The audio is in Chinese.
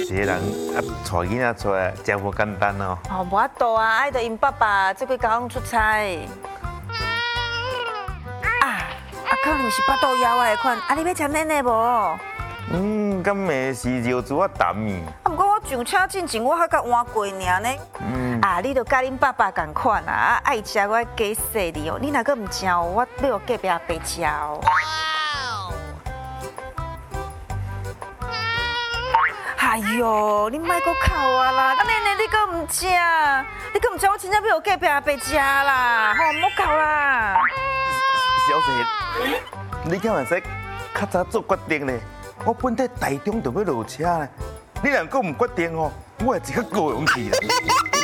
一个人啊，带囡仔出来，真无简单哦。 哦，无法度啊，爱着因爸爸这几工出差。可能是巴肚枵的款，你要吃奶奶无？ 敢会是肉珠啊淡呢？ 不过我上车进前我还甲换过尔呢。你著甲恁爸爸共款啊，爱吃我鸡细哩哦。你若个唔食哦，我要隔壁阿伯食哦。哎呦，你莫阁哭啊啦！奶奶你阁唔食，你阁唔食，我真正要隔壁阿伯食啦！吼，唔好哭啦。 小姐，你敢会使较早做决定咧？我本在台中就要落车咧，你若阁唔决定哦，我会即刻高勇气啦。